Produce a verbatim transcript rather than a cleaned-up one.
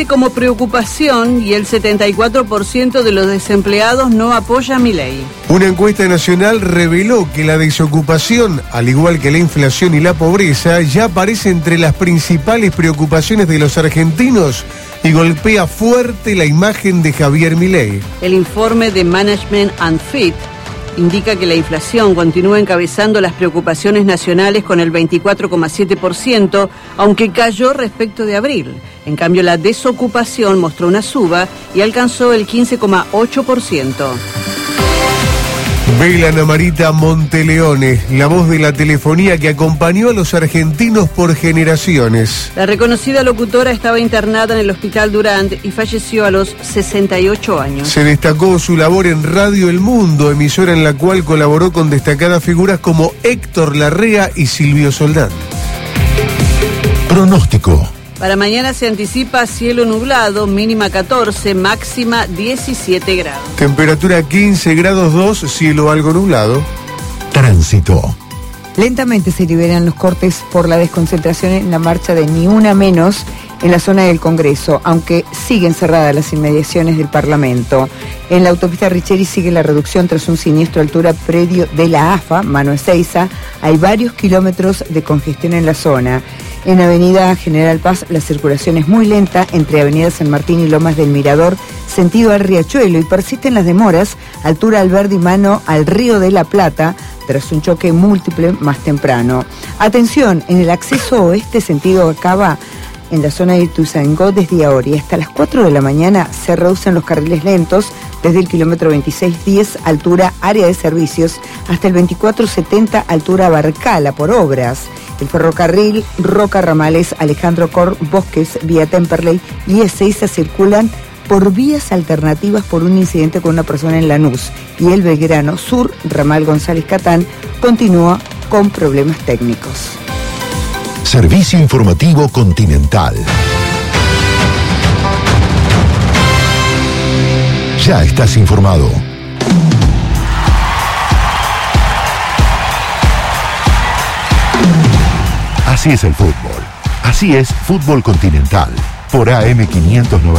existe como preocupación y el setenta y cuatro por ciento de los desempleados no apoya a Milei. Una encuesta nacional reveló que la desocupación, al igual que la inflación y la pobreza, ya aparece entre las principales preocupaciones de los argentinos y golpea fuerte la imagen de Javier Milei. El informe de Management and Fit indica que la inflación continúa encabezando las preocupaciones nacionales con el veinticuatro coma siete por ciento, aunque cayó respecto de abril. En cambio, la desocupación mostró una suba y alcanzó el quince coma ocho por ciento. Vela Ana Marita Monteleone, la voz de la telefonía que acompañó a los argentinos por generaciones. La reconocida locutora estaba internada en el Hospital Durant y falleció a los sesenta y ocho años. Se destacó su labor en Radio El Mundo, emisora en la cual colaboró con destacadas figuras como Héctor Larrea y Silvio Soldán. Pronóstico. Para mañana se anticipa cielo nublado, mínima catorce, máxima diecisiete grados. Temperatura quince grados dos, cielo algo nublado. Tránsito. Lentamente se liberan los cortes por la desconcentración en la marcha de Ni Una Menos en la zona del Congreso, aunque siguen cerradas las inmediaciones del Parlamento. En la autopista Richeri sigue la reducción tras un siniestro a altura predio de la A F A, mano Ezeiza. Hay varios kilómetros de congestión en la zona. En Avenida General Paz la circulación es muy lenta entre Avenida San Martín y Lomas del Mirador, sentido al Riachuelo, y persisten las demoras, altura Alberdi mano al Río de la Plata, tras un choque múltiple más temprano. Atención, en el acceso oeste sentido Cava, en la zona de Ituzaingó, desde ahora y hasta las cuatro de la mañana se reducen los carriles lentos desde el kilómetro veintiséis diez, altura área de servicios, hasta el veinticuatro setenta, altura Barcala, por obras. El ferrocarril Roca Ramales, Alejandro Cor, Bosques, vía Temperley y Ezeiza circulan por vías alternativas por un incidente con una persona en Lanús, y el Belgrano Sur, ramal González Catán, continúa con problemas técnicos. Servicio Informativo Continental. Ya estás informado. Así es el fútbol. Así es Fútbol Continental. Por A M quinientos noventa.